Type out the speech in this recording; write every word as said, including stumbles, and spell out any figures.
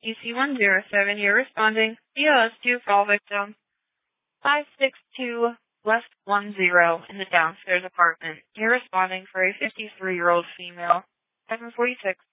E C one zero seven, you're responding. B O S two call victim. five six two West one zero in the downstairs apartment. You're responding for a fifty-three-year-old female. seven forty-six.